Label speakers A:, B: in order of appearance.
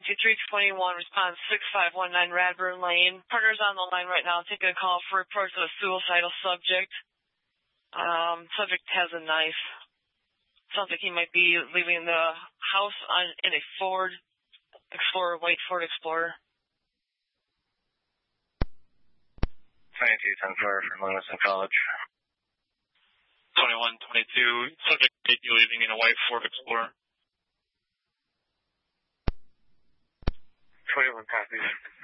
A: 5321, response 6519 Radburn Lane. Partner's on the line right now, taking a call for reports of a suicidal subject. Subject has a knife. Sounds like he might be leaving the house in a Ford Explorer, white Ford Explorer.
B: 2210 from Livingston College.
C: 2122, subject may be leaving in a white Ford Explorer.
B: 21 copies.